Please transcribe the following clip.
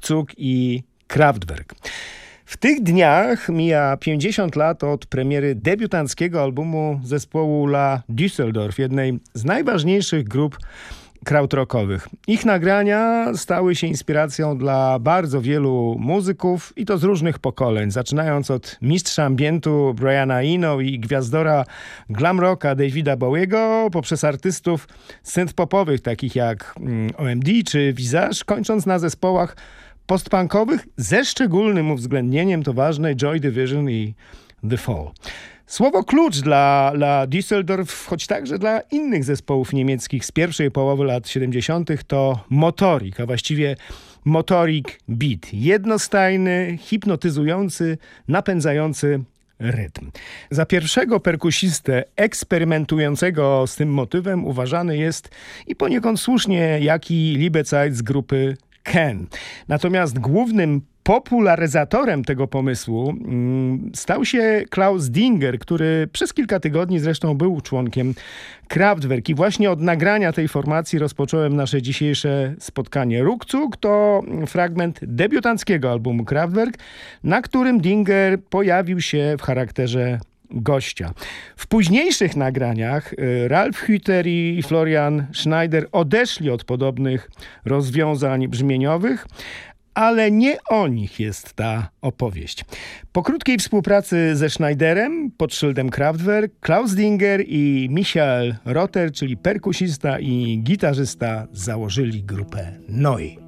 Ruckzuck i Kraftwerk. W tych dniach mija 50 lat od premiery debiutanckiego albumu zespołu La Düsseldorf, jednej z najważniejszych grup krautrockowych. Ich nagrania stały się inspiracją dla bardzo wielu muzyków i to z różnych pokoleń, zaczynając od mistrza ambientu Briana Eno i gwiazdora glam rocka Davida Bowiego, poprzez artystów synth-popowych takich jak OMD czy Visage, kończąc na zespołach postpunkowych ze szczególnym uwzględnieniem, to ważne, Joy Division i The Fall. Słowo klucz dla Düsseldorf, choć także dla innych zespołów niemieckich z pierwszej połowy lat 70. to motorik, a właściwie motorik beat. Jednostajny, hipnotyzujący, napędzający rytm. Za pierwszego perkusistę eksperymentującego z tym motywem uważany jest i poniekąd słusznie Jaki Liebezeit z grupy Ken. Natomiast głównym popularyzatorem tego pomysłu stał się Klaus Dinger, który przez kilka tygodni zresztą był członkiem Kraftwerk. I właśnie od nagrania tej formacji rozpocząłem nasze dzisiejsze spotkanie. Ruckzuck to fragment debiutanckiego albumu Kraftwerk, na którym Dinger pojawił się w charakterze gościa. W późniejszych nagraniach Ralf Hütter i Florian Schneider odeszli od podobnych rozwiązań brzmieniowych, ale nie o nich jest ta opowieść. Po krótkiej współpracy ze Schneiderem pod szyldem Kraftwerk, Klaus Dinger i Michael Rotter, czyli perkusista i gitarzysta, założyli grupę Neu!